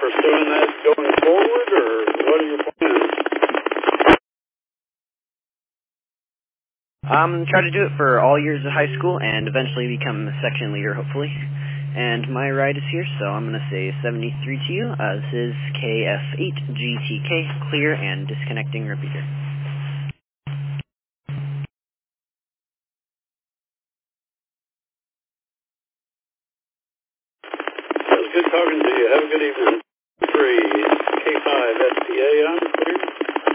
pursuing that going forward, or what are your plans? Try to do it for all years of high school and eventually become a section leader, hopefully. And my ride is here, so I'm going to say 73 to you. This is KF8GTK, clear and disconnecting repeater. It was good talking to you. Have a good evening. 3, K5 SPA, I'm clear.